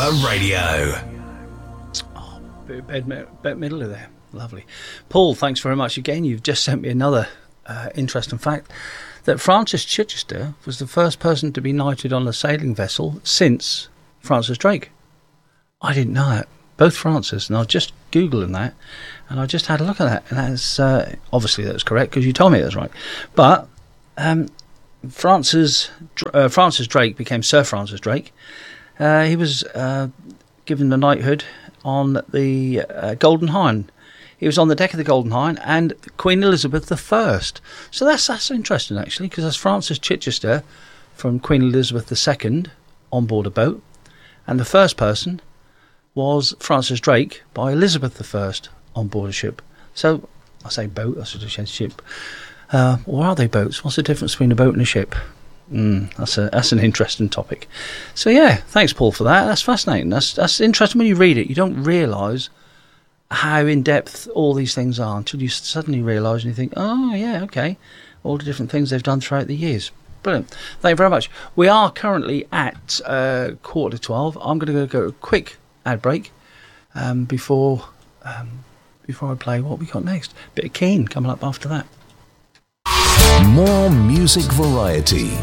Radio. Oh, bit middle of there. Lovely. Paul, thanks very much again. You've just sent me another interesting fact that Francis Chichester was the first person to be knighted on a sailing vessel since Francis Drake. I didn't know that. Both Francis, and I was just Googling that, and I just had a look at that, and that's obviously that's correct because you told me it was right. But Francis Drake became Sir Francis Drake. He was given the knighthood on the Golden Hind. He was on the deck of the Golden Hind and Queen Elizabeth I. So that's interesting, actually, because that's Francis Chichester from Queen Elizabeth II on board a boat, and the first person was Francis Drake by Elizabeth I on board a ship. So I say boat, I should have said ship. Or are they boats? What's the difference between a boat and a ship? That's an interesting topic. So yeah, thanks Paul for that. That's fascinating. That's interesting when you read it. You don't realise how in depth all these things are until you suddenly realise and you think, oh yeah, okay, all the different things they've done throughout the years. Brilliant. Thank you very much. We are currently at 11:45. I'm going to go a quick ad break before I play what we got next. Bit of Keane coming up after that. More music variety.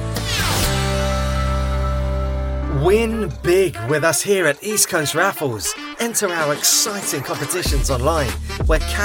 Win big with us here at East Coast Raffles. Enter our exciting competitions online where